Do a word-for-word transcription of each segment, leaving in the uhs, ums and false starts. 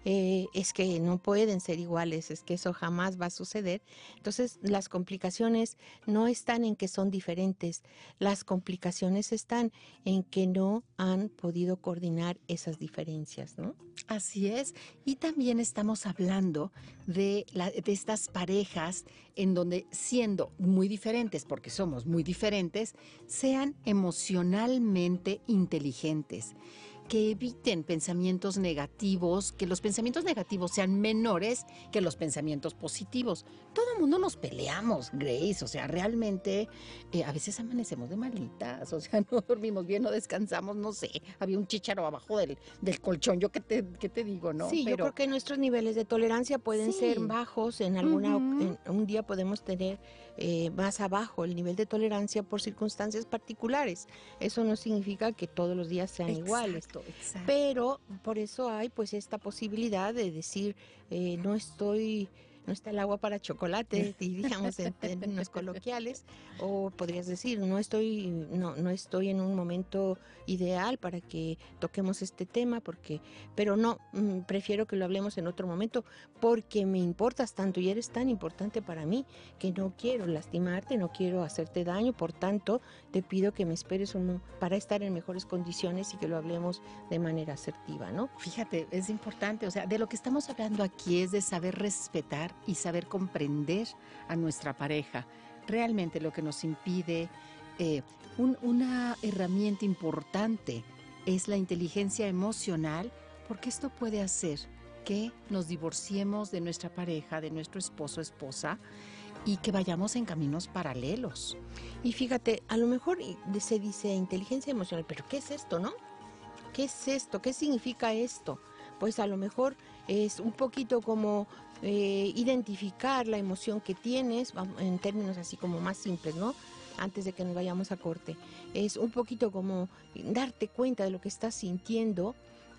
eh, es que no pueden ser iguales, es que eso jamás va a suceder. Entonces, las complicaciones no están en que son diferentes, las complicaciones están en que no han podido coordinar esas diferencias, ¿no? Así es, y también estamos hablando de, la, de estas parejas en donde, siendo muy diferentes, porque somos muy diferentes, sean emocionalmente inteligentes, que eviten pensamientos negativos, que los pensamientos negativos sean menores que los pensamientos positivos. Todo el mundo nos peleamos, Grace, o sea, realmente eh, a veces amanecemos de malitas, o sea, no dormimos bien, no descansamos, no sé, había un chícharo abajo del, del colchón, yo qué te, qué te digo, ¿no? Sí, Pero yo creo que nuestros niveles de tolerancia pueden sí. ser bajos, en alguna Uh-huh. en, un día podemos tener eh, más abajo el nivel de tolerancia por circunstancias particulares. Eso no significa que todos los días sean Exacto, iguales. Exacto. Pero por eso hay pues esta posibilidad de decir, eh, no estoy, no está el agua para chocolate, diríamos en términos coloquiales, o podrías decir, no estoy, no, no estoy en un momento ideal para que toquemos este tema, porque, pero no, mm, prefiero que lo hablemos en otro momento, porque me importas tanto y eres tan importante para mí que no quiero lastimarte, no quiero hacerte daño, por tanto, te pido que me esperes uno para estar en mejores condiciones y que lo hablemos de manera asertiva, ¿no? Fíjate, es importante, o sea, de lo que estamos hablando aquí es de saber respetar y saber comprender a nuestra pareja. Realmente lo que nos impide, eh, un, una herramienta importante es la inteligencia emocional, porque esto puede hacer que nos divorciemos de nuestra pareja, de nuestro esposo o esposa, y que vayamos en caminos paralelos. Y fíjate, a lo mejor se dice inteligencia emocional, pero ¿qué es esto, no? ¿Qué es esto? ¿Qué significa esto? Pues a lo mejor es un poquito como eh, identificar la emoción que tienes, en términos así como más simples, ¿no? Antes de que nos vayamos a corte. Es un poquito como darte cuenta de lo que estás sintiendo,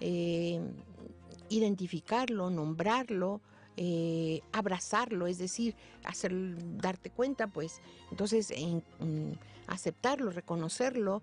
eh, identificarlo, nombrarlo, eh, abrazarlo, es decir, hacer, darte cuenta, pues, entonces en, en aceptarlo, reconocerlo,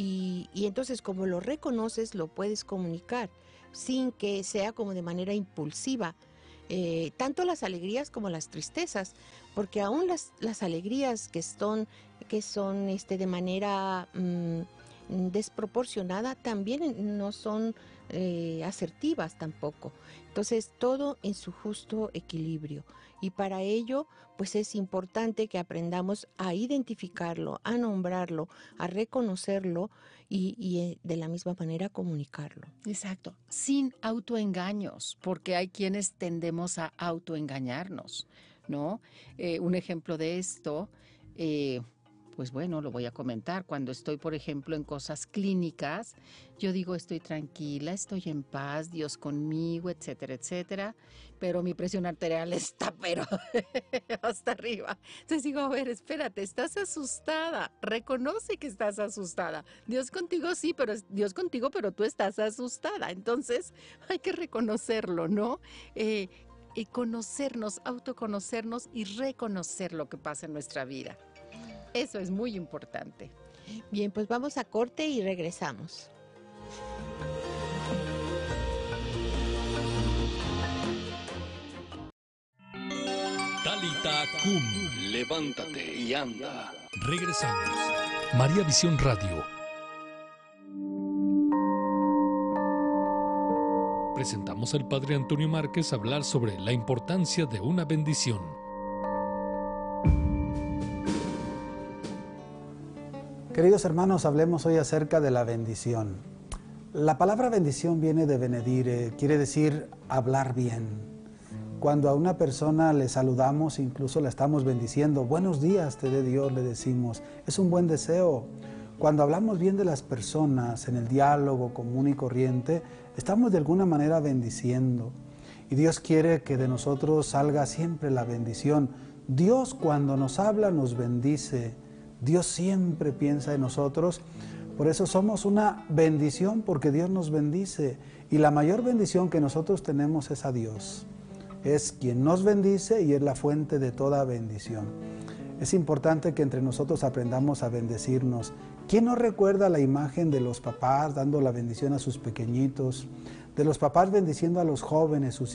y, y entonces como lo reconoces, lo puedes comunicar, sin que sea como de manera impulsiva, eh, tanto las alegrías como las tristezas, porque aún las, las alegrías que son, que son este, de manera mmm, desproporcionada, también no son eh, asertivas tampoco. Entonces, todo en su justo equilibrio. Y para ello, pues es importante que aprendamos a identificarlo, a nombrarlo, a reconocerlo y, y de la misma manera comunicarlo. Exacto, sin autoengaños, porque hay quienes tendemos a autoengañarnos, ¿no? Eh, un ejemplo de esto, eh, pues bueno, lo voy a comentar. Cuando estoy, por ejemplo, en cosas clínicas, yo digo estoy tranquila, estoy en paz, Dios conmigo, etcétera, etcétera, pero mi presión arterial está, pero hasta arriba. Entonces digo, a ver, espérate, estás asustada, reconoce que estás asustada. Dios contigo sí, pero Dios contigo, pero tú estás asustada. Entonces hay que reconocerlo, ¿no? Eh, y conocernos, autoconocernos y reconocer lo que pasa en nuestra vida. Eso es muy importante. Bien, pues vamos a corte y regresamos. Talita Kum, levántate y anda. Regresamos. María Visión Radio presentamos al Padre Antonio Márquez hablar sobre la importancia de una bendición. Queridos hermanos, hablemos hoy acerca de la bendición. La palabra bendición viene de benedire, quiere decir hablar bien. Cuando a una persona le saludamos, incluso la estamos bendiciendo, buenos días te dé Dios, le decimos, es un buen deseo. Cuando hablamos bien de las personas en el diálogo común y corriente, estamos de alguna manera bendiciendo. Y Dios quiere que de nosotros salga siempre la bendición. Dios cuando nos habla nos bendice. Dios siempre piensa en nosotros, por eso somos una bendición porque Dios nos bendice y la mayor bendición que nosotros tenemos es a Dios. Es quien nos bendice y es la fuente de toda bendición. Es importante que entre nosotros aprendamos a bendecirnos. ¿Quién no recuerda la imagen de los papás dando la bendición a sus pequeñitos? De los papás bendiciendo a los jóvenes, sus